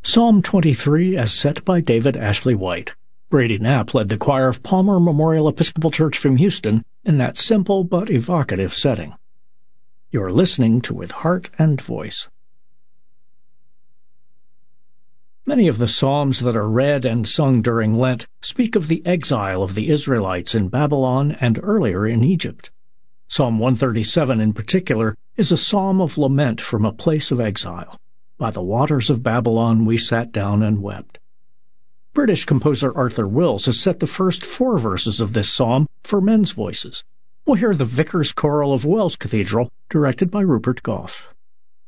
Psalm 23 as set by David Ashley White. Brady Knapp led the choir of Palmer Memorial Episcopal Church from Houston in that simple but evocative setting. You're listening to With Heart and Voice. Many of the psalms that are read and sung during Lent speak of the exile of the Israelites in Babylon and earlier in Egypt. Psalm 137 in particular is a psalm of lament from a place of exile. By the waters of Babylon we sat down and wept. British composer Arthur Wills has set the first 4 verses of this psalm for men's voices. We'll hear the Vicar's Choral of Wells Cathedral, directed by Rupert Gough.